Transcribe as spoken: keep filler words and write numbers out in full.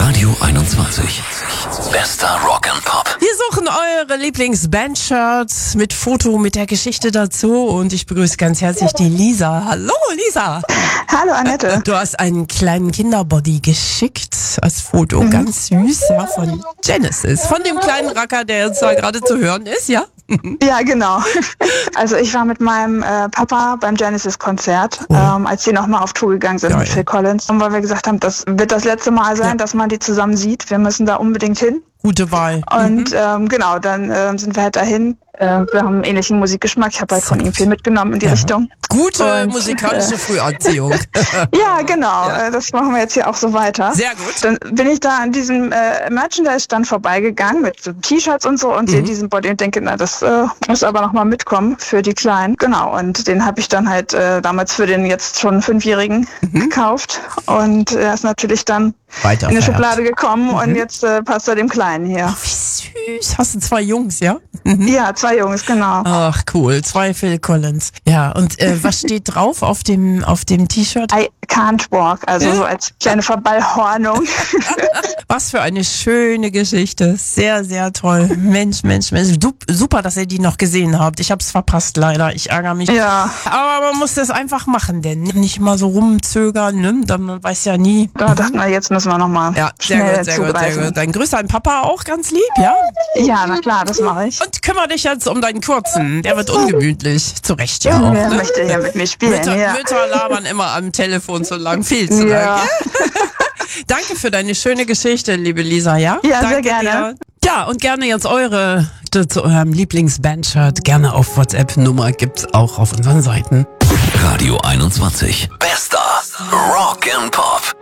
Radio einundzwanzig. Bester Rock and Pop. Wir suchen eure Lieblings-Band-Shirts mit Foto, mit der Geschichte dazu. Und ich begrüße ganz herzlich die Lisa. Hallo, Lisa. Hallo, Annette. Du hast einen kleinen Kinderbody geschickt als Foto. Mhm. Ganz süß, ja, von Genesis. Von dem kleinen Racker, der jetzt da gerade zu hören ist, ja? Ja, genau. Also ich war mit meinem äh, Papa beim Genesis-Konzert, oh. ähm, als die nochmal auf Tour gegangen sind. Geil. Mit Phil Collins. Und weil wir gesagt haben, das wird das letzte Mal sein, ja. dass man die zusammen sieht. Wir müssen da unbedingt hin. Gute Wahl. Und mhm. ähm, genau, dann ähm, sind wir halt dahin. Äh, wir haben einen ähnlichen Musikgeschmack. Ich habe halt von ihm viel mitgenommen in die ja. Richtung. Gute und, musikalische äh, Früherziehung. Ja, genau. Ja. Äh, das machen wir jetzt hier auch so weiter. Sehr gut. Dann bin ich da an diesem äh, Merchandise-Stand vorbeigegangen mit so T-Shirts und so und mhm. sehe diesen Body und denke, na, das äh, muss aber nochmal mitkommen für die Kleinen. Genau, und den habe ich dann halt äh, damals für den jetzt schon Fünfjährigen mhm. gekauft. Und er ist natürlich dann Weiter in die Schublade gekommen mhm. und jetzt äh, passt er dem Kleinen hier. Ach, wie süß. Hast du zwei Jungs, ja? Mhm. Ja, zwei Jungs, genau. Ach, cool. Zwei Phil Collins. Ja, und äh, was steht drauf auf dem auf dem T-Shirt? I can't walk, also so als kleine Verballhornung. Was für eine schöne Geschichte. Sehr, sehr toll. Mensch, Mensch, Mensch. Super, dass ihr die noch gesehen habt. Ich hab's verpasst, leider. Ich ärgere mich. Ja. Aber man muss das einfach machen, denn nicht mal so rumzögern, ne? Man weiß ja nie. Da dachten wir, jetzt müssen wir nochmal ja, sehr schnell gut, sehr gut, sehr gut. Dein grüßt deinen Papa auch ganz lieb, ja? Ja, na klar, das mache ich. Und kümmere dich jetzt um deinen Kurzen. Der wird ungemütlich. Zu Recht ja auch. Der ne? möchte ja mit mir spielen. Mütter, ja. Mütter labern immer am Telefon so lang, viel zu ja. lang. Danke für deine schöne Geschichte, liebe Lisa, ja? Ja, Danke sehr gerne. Dir. Ja, und gerne jetzt eure zu eurem Lieblings-Bandshirt gerne auf WhatsApp-Nummer gibt's auch auf unseren Seiten. Radio einundzwanzig. Bester Rock and Pop.